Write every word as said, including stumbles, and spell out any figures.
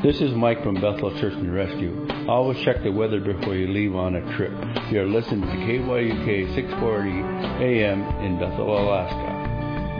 This is Mike from Bethel Search and Rescue. Always check the weather before you leave on a trip. You're listening to K Y U K six forty A M in Bethel, Alaska.